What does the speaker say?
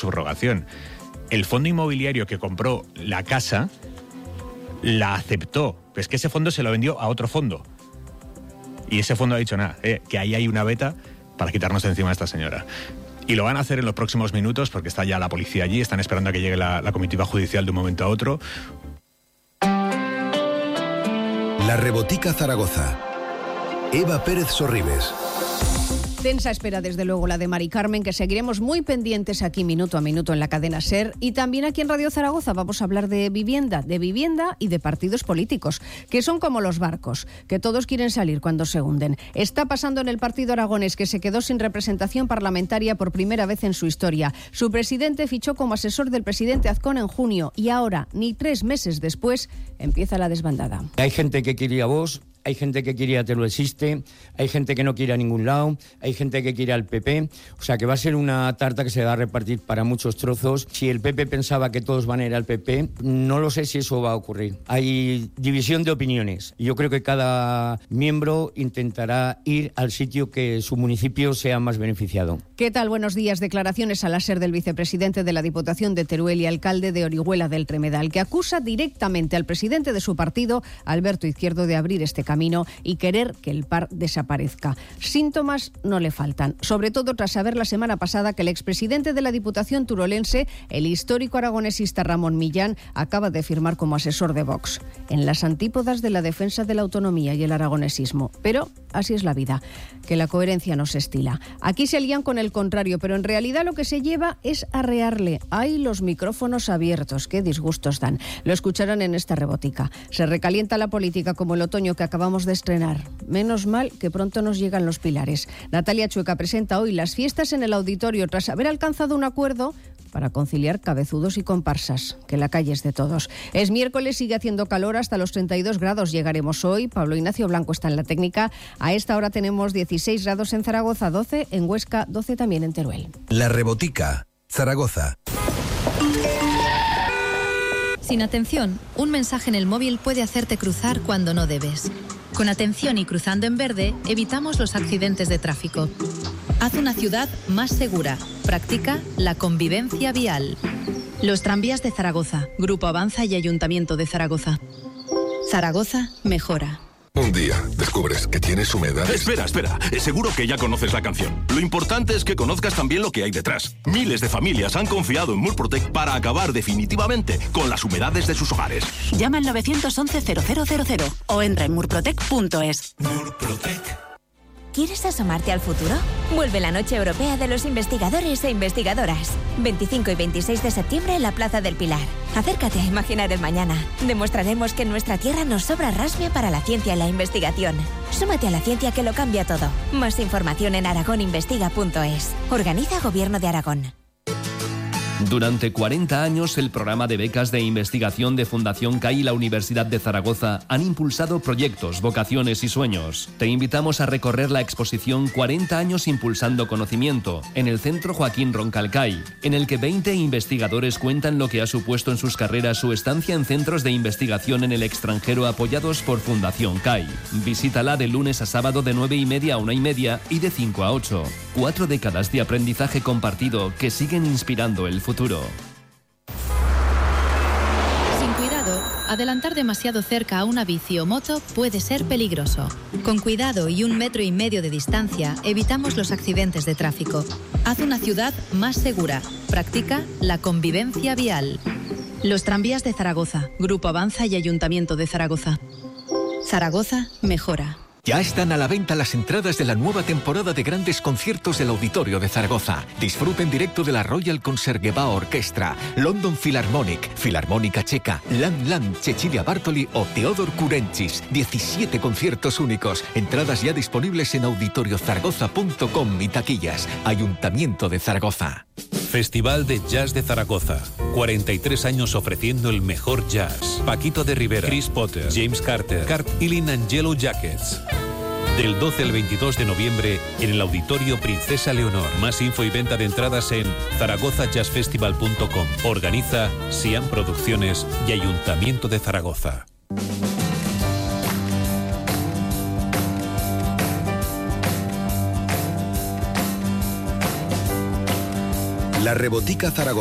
subrogación. El fondo inmobiliario que compró la casa la aceptó. Pero es que ese fondo se lo vendió a otro fondo. Y ese fondo ha dicho nada, que ahí hay una veta para quitarnos de encima a esta señora. Y lo van a hacer en los próximos minutos porque está ya la policía allí, están esperando a que llegue la comitiva judicial de un momento a otro. La Rebotica Zaragoza. Eva Pérez Sorribes. Tensa espera, desde luego, la de Mari Carmen, que seguiremos muy pendientes aquí minuto a minuto en la cadena SER. Y también aquí en Radio Zaragoza vamos a hablar de vivienda y de partidos políticos, que son como los barcos, que todos quieren salir cuando se hunden. Está pasando en el Partido Aragonés, que se quedó sin representación parlamentaria por primera vez en su historia. Su presidente fichó como asesor del presidente Azcón en junio y ahora, ni 3 meses después, empieza la desbandada. Hay gente que quería Vox, hay gente que quiere a Te lo existe, hay gente que no quiere a ningún lado, hay gente que quiere al PP, o sea que va a ser una tarta que se va a repartir para muchos trozos. Si el PP pensaba que todos van a ir al PP, no lo sé si eso va a ocurrir. Hay división de opiniones y yo creo que cada miembro intentará ir al sitio que su municipio sea más beneficiado. ¿Qué tal? Buenos días. Declaraciones a la SER del vicepresidente de la Diputación de Teruel y alcalde de Orihuela del Tremedal, que acusa directamente al presidente de su partido, Alberto Izquierdo, de abrir este camino y querer que el PAR desaparezca. Síntomas no le faltan, sobre todo tras saber la semana pasada que el expresidente de la Diputación turolense, el histórico aragonesista Ramón Millán, acaba de firmar como asesor de Vox, en las antípodas de la defensa de la autonomía y el aragonesismo. Pero así es la vida, que la coherencia no se estila. Aquí se lían con el contrario, pero en realidad lo que se lleva es arrearle. ¡Ay, los micrófonos abiertos! ¡Qué disgustos dan! Lo escucharán en esta rebotica. Se recalienta la política como el otoño que acabamos de estrenar. Menos mal que pronto nos llegan los pilares. Natalia Chueca presenta hoy las fiestas en el auditorio tras haber alcanzado un acuerdo para conciliar cabezudos y comparsas, que la calle es de todos. Es miércoles, sigue haciendo calor, hasta los 32 grados llegaremos hoy. Pablo Ignacio Blanco está en la técnica. A esta hora tenemos 16 grados en Zaragoza, 12 en Huesca, 12 también en Teruel. La Rebotica, Zaragoza. Sin atención, un mensaje en el móvil puede hacerte cruzar cuando no debes. Con atención y cruzando en verde, evitamos los accidentes de tráfico. Haz una ciudad más segura. Practica la convivencia vial. Los tranvías de Zaragoza, Grupo Avanza y Ayuntamiento de Zaragoza. Zaragoza mejora. Un día descubres que tienes humedad. Espera. Seguro que ya conoces la canción. Lo importante es que conozcas también lo que hay detrás. Miles de familias han confiado en Murprotec para acabar definitivamente con las humedades de sus hogares. Llama al 911-0000 o entra en murprotec.es. Murprotec. ¿Quieres asomarte al futuro? Vuelve la Noche Europea de los Investigadores e Investigadoras. 25 y 26 de septiembre en la Plaza del Pilar. Acércate a imaginar el mañana. Demostraremos que en nuestra tierra nos sobra rasmia para la ciencia y la investigación. Súmate a la ciencia que lo cambia todo. Más información en aragoninvestiga.es. Organiza Gobierno de Aragón. Durante 40 años, el programa de becas de investigación de Fundación CAI y la Universidad de Zaragoza han impulsado proyectos, vocaciones y sueños. Te invitamos a recorrer la exposición 40 años impulsando conocimiento en el Centro Joaquín Roncal CAI, en el que 20 investigadores cuentan lo que ha supuesto en sus carreras su estancia en centros de investigación en el extranjero apoyados por Fundación CAI. Visítala de lunes a sábado de 9:30 a 1:30 y de 5 a 8. 4 décadas de aprendizaje compartido que siguen inspirando el futuro. Sin cuidado, adelantar demasiado cerca a una bici o moto puede ser peligroso. Con cuidado y 1,5 metros de distancia, evitamos los accidentes de tráfico. Haz una ciudad más segura. Practica la convivencia vial. Los tranvías de Zaragoza, Grupo Avanza y Ayuntamiento de Zaragoza. Zaragoza mejora. Ya están a la venta las entradas de la nueva temporada de grandes conciertos del Auditorio de Zaragoza. Disfruta en directo de la Royal Concertgebouw Orchestra, London Philharmonic, Filarmónica Checa, Land, Cecilia Bartoli o Teodor Kurenchis. 17 conciertos únicos. Entradas ya disponibles en auditoriozaragoza.com y taquillas. Ayuntamiento de Zaragoza. Festival de Jazz de Zaragoza. 43 años ofreciendo el mejor jazz. Paquito de Rivera, Chris Potter, James Carter, Cart Ilin and Yellow Jackets. Del 12 al 22 de noviembre en el Auditorio Princesa Leonor. Más info y venta de entradas en zaragozajazzfestival.com. Organiza Siam Producciones y Ayuntamiento de Zaragoza. La Rebotica Zaragoza.